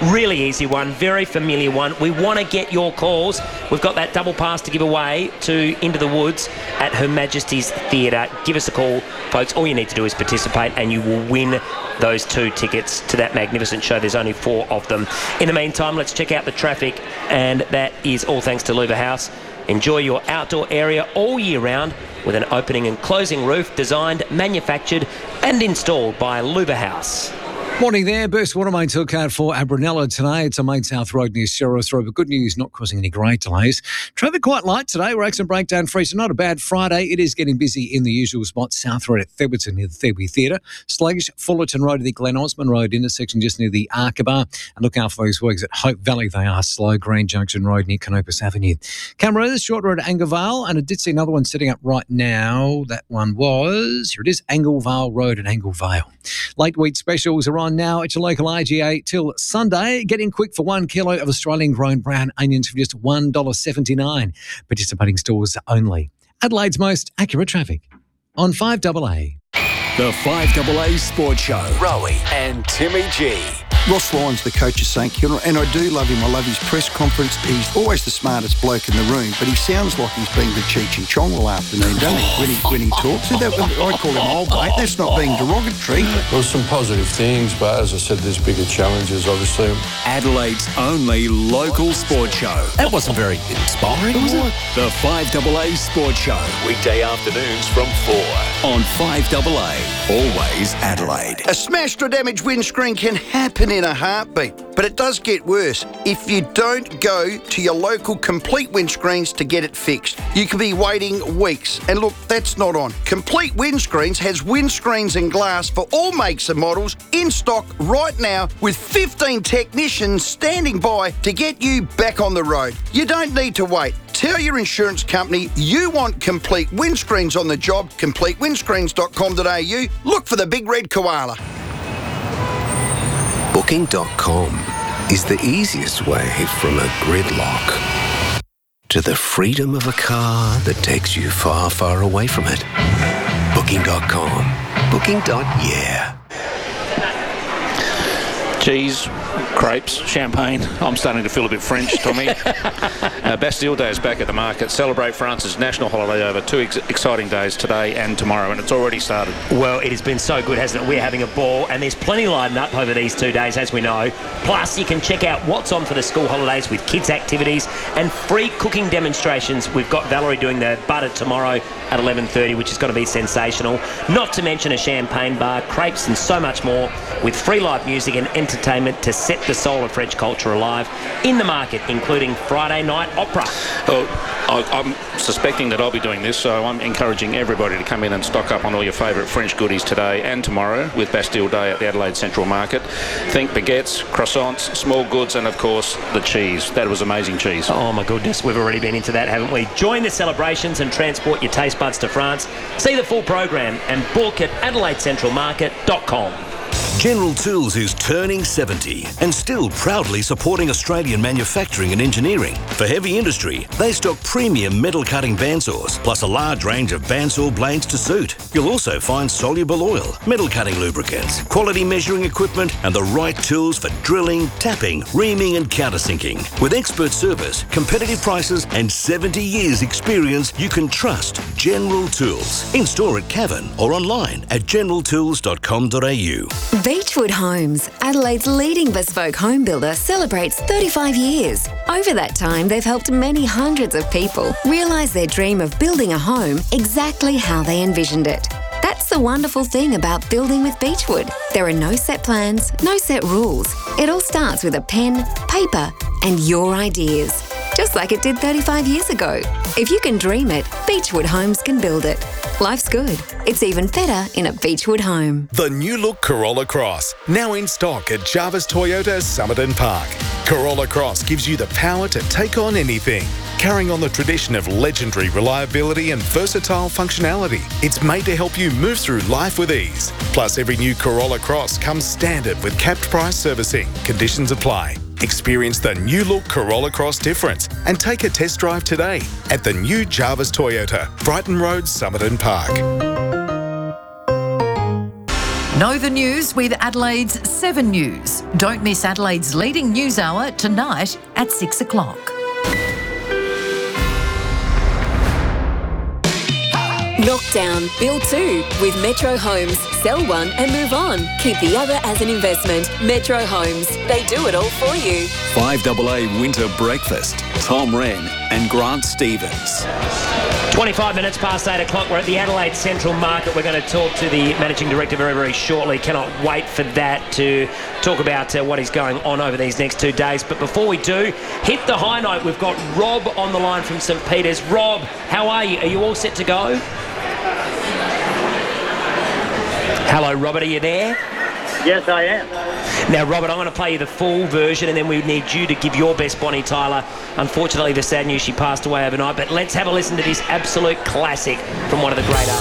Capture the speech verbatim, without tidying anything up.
Really easy one, very familiar one. We want to get your calls. We've got that double pass to give away to Into the Woods at Her Majesty's Theatre. Give us a call, folks. All you need to do is participate and you will win those two tickets to that magnificent show. There's only four of them. In the meantime, let's check out the traffic, and that is all thanks to Luba House. Enjoy your outdoor area all year round with an opening and closing roof designed, manufactured and installed by Luba House. Morning there. Burst water main took out for Abranella today. It's on Main South Road near Sherross Road, but good news, not causing any great delays. Traffic quite light today. We're accident breakdown free, so not a bad Friday. It is getting busy in the usual spots. South Road at Theberton near the Thurby Theatre. Sluggish, Fullerton Road at the Glen Osmond Road intersection just near the Arkabar. And look out for those works at Hope Valley. They are slow. Green Junction Road near Canopus Avenue. Cameras, Short Road at Anglevale. And I did see another one setting up right now. That one was, here it is, Anglevale Road at Anglevale. Late wheat specials are on now at your local I G A till Sunday. Get in quick for one kilo of Australian-grown brown onions for just one dollar seventy-nine. Participating stores only. Adelaide's most accurate traffic on five A A. The five A A Sports Show. Rowie and Timmy G. Ross Lyons, the coach of St Kilda, and I do love him. I love his press conference. He's always the smartest bloke in the room, but he sounds like he's been to Cheech and Chong all afternoon, doesn't he, when he, when he talks? So that, I call him old mate. That's not being derogatory. There's some positive things, but as I said, there's bigger challenges, obviously. Adelaide's only local sports show. That wasn't very inspiring, was it? The five A A Sports Show. Weekday afternoons from four on five A A. Always Adelaide. A smashed or damaged windscreen can happen in a heartbeat, but it does get worse if you don't go to your local Complete Windscreens to get it fixed. You could be waiting weeks, and look, that's not on. Complete Windscreens has windscreens and glass for all makes and models in stock right now, with fifteen technicians standing by to get you back on the road. You don't need to wait. Tell your insurance company you want Complete Windscreens on the job. complete windscreens dot com dot a u. Look for the big red koala. Booking dot com is the easiest way from a gridlock to the freedom of a car that takes you far, far away from it. Booking dot com. Booking. Yeah. Cheese, crepes, champagne. I'm starting to feel a bit French, Tommy. uh, Bastille Day is back at the market. Celebrate France's national holiday over two ex- exciting days today and tomorrow, and it's already started. Well, it has been so good, hasn't it? We're having a ball, and there's plenty lined up over these two days, as we know. Plus, you can check out what's on for the school holidays with kids' activities and free cooking demonstrations. We've got Valerie doing the butter tomorrow at eleven thirty, which is going to be sensational. Not to mention a champagne bar, crepes, and so much more, with free live music and entertainment to set the soul of French culture alive in the market, including Friday night opera. Well, I, I'm suspecting that I'll be doing this, so I'm encouraging everybody to come in and stock up on all your favourite French goodies today and tomorrow with Bastille Day at the Adelaide Central Market. Think baguettes, croissants, small goods, and of course the cheese. That was amazing cheese. Oh my goodness, we've already been into that, haven't we? Join the celebrations and transport your taste buds to France. See the full program and book at adelaide central market dot com. General Tools is turning seventy and still proudly supporting Australian manufacturing and engineering. For heavy industry, they stock premium metal cutting bandsaws, plus a large range of bandsaw blades to suit. You'll also find soluble oil, metal cutting lubricants, quality measuring equipment, and the right tools for drilling, tapping, reaming, and countersinking. With expert service, competitive prices, and seventy years experience, you can trust General Tools. In store at Cavan or online at general tools dot com dot a u. Beechwood Homes, Adelaide's leading bespoke home builder, celebrates thirty-five years. Over that time, they've helped many hundreds of people realise their dream of building a home exactly how they envisioned it. That's the wonderful thing about building with Beechwood. There are no set plans, no set rules. It all starts with a pen, paper, and your ideas. Just like it did thirty-five years ago. If you can dream it, Beechwood Homes can build it. Life's good. It's even better in a Beechwood home. The new look Corolla Cross, now in stock at Jarvis Toyota Somerton Park. Corolla Cross gives you the power to take on anything. Carrying on the tradition of legendary reliability and versatile functionality, it's made to help you move through life with ease. Plus, every new Corolla Cross comes standard with capped price servicing. Conditions apply. Experience the new look Corolla Cross difference and take a test drive today at the new Jarvis Toyota, Brighton Road, Somerton Park. Know the news with Adelaide's Seven News. Don't miss Adelaide's leading news hour tonight at six o'clock. Knockdown, build two with Metro Homes. Sell one and move on. Keep the other as an investment. Metro Homes. They do it all for you. five A A Winter Breakfast. Tom Wren and Grant Stevens. twenty-five minutes past eight o'clock. We're at the Adelaide Central Market. We're going to talk to the Managing Director very, very shortly. Cannot wait for that to talk about uh, what is going on over these next two days. But before we do, hit the high note. We've got Rob on the line from St Peters. Rob, how are you? Are you all set to go? Hello, Robert. Are you there? Yes, I am. Now, Robert, I'm going to play you the full version and then we need you to give your best. Bonnie Tyler. Unfortunately, the sad news, she passed away overnight. But let's have a listen to this absolute classic from one of the great artists.